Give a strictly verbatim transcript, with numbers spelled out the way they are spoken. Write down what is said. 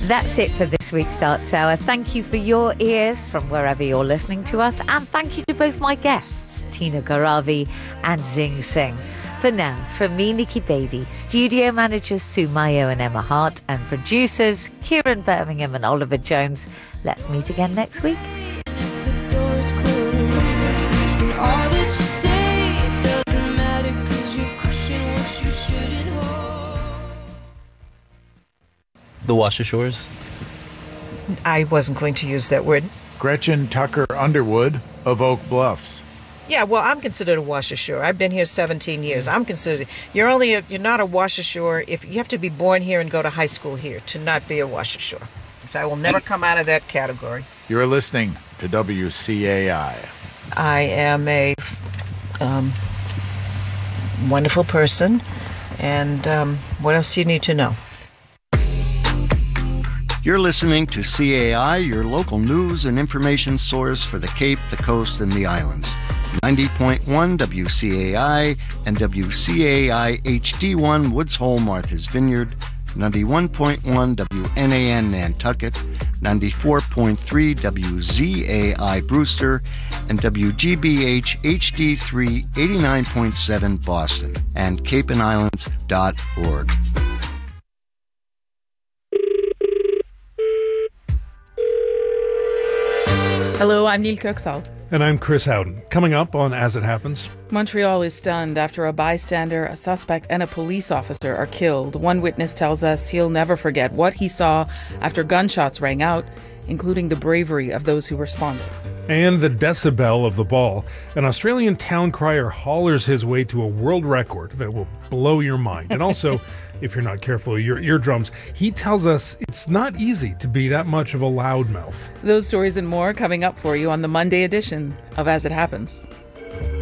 That's it for this week's Arts Hour. Thank you for your ears from wherever you're listening to us, and thank you to both my guests, Tina Garavi and Zing Singh. For now, from me, Nikki Beattie, studio managers Sue Mayo and Emma Hart, and producers Kieran Birmingham and Oliver Jones, let's meet again next week. The Washashores? I wasn't going to use that word. Gretchen Tucker Underwood of Oak Bluffs. Yeah, well, I'm considered a Washashore. I've been here seventeen years. I'm considered. You're only. A, you're not a Washashore if you have to be born here and go to high school here to not be a Washashore. So I will never come out of that category. You're listening to W C A I. I am a um, wonderful person, and um, what else do you need to know? You're listening to C A I, your local news and information source for the Cape, the Coast, and the Islands. ninety point one W C A I and W C A I H D one Woods Hole, Martha's Vineyard, ninety-one point one W N A N Nantucket, ninety-four point three W Z A I Brewster, and W G B H H D three eighty-nine point seven Boston, and cape and islands dot org. Hello, I'm Neil Kirksall. And I'm Chris Howden. Coming up on As It Happens. Montreal is stunned after a bystander, a suspect, and a police officer are killed. One witness tells us he'll never forget what he saw after gunshots rang out, including the bravery of those who responded. And the decibel of the ball. An Australian town crier hollers his way to a world record that will blow your mind. And also, if you're not careful, your eardrums. He tells us it's not easy to be that much of a loudmouth. Those stories and more coming up for you on the Monday edition of As It Happens.